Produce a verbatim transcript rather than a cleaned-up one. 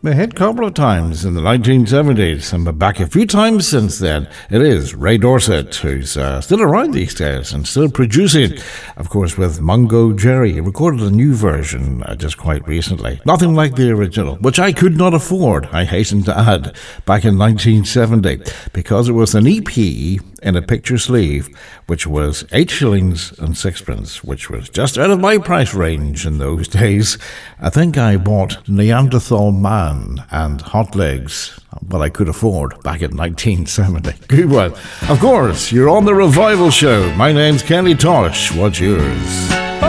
I hit a couple of times in the nineteen seventies and been back a few times since then. It is Ray Dorset, who's uh, still around these days and still producing, of course, with Mungo Jerry. He recorded a new version uh, just quite recently. Nothing like the original, which I could not afford, I hasten to add, back in nineteen seventy, because it was an E P in a picture sleeve, which was eight shillings and sixpence, which was just out of my price range in those days. I think I bought Neanderthal Man and Hot Legs, what I could afford back in nineteen seventy. Good one. Of course, you're on the Revival Show. My name's Kenny Tosh. What's yours?